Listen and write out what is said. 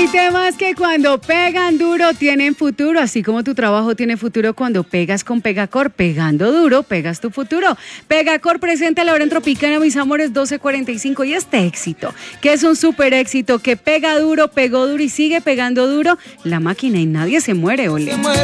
Hay temas que cuando pegan duro tienen futuro, así como tu trabajo tiene futuro cuando pegas con Pegacor. Pegando duro, pegas tu futuro. Pegacor presenta la hora en Tropicana, mis amores, 12:45. Y este éxito, que es un súper éxito, que pega duro, pegó duro y sigue pegando duro, La Máquina, y nadie se muere, ole.